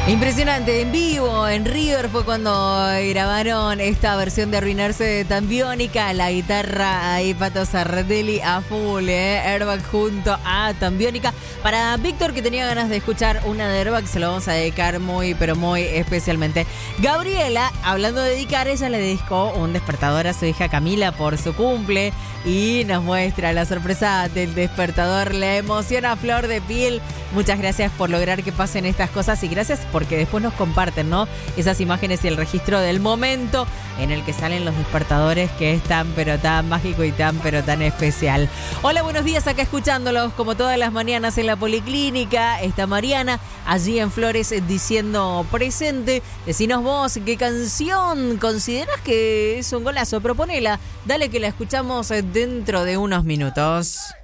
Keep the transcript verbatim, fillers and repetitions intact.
Impresionante, en vivo, en River fue cuando grabaron esta versión de Arruinarse de Tambiónica, la guitarra ahí Pato Sardelli a full, eh, Airbag junto a Tambiónica. Para Víctor, que tenía ganas de escuchar una de Airbag, se lo vamos a dedicar muy, pero muy especialmente. Gabriela, hablando de dedicar, ella le dedicó un despertador a su hija Camila por su cumple y nos muestra la sorpresa del despertador, la emoción a flor de piel. Muchas gracias por lograr que pasen estas cosas y gracias porque después nos comparten, ¿no? Esas imágenes y el registro del momento en el que salen los despertadores, que es tan pero tan mágico y tan pero tan especial. Hola, buenos días, acá escuchándolos como todas las mañanas en la Policlínica. Está Mariana allí en Flores diciendo presente. Decinos vos qué canción considerás que es un golazo, proponela. Dale que la escuchamos dentro de unos minutos.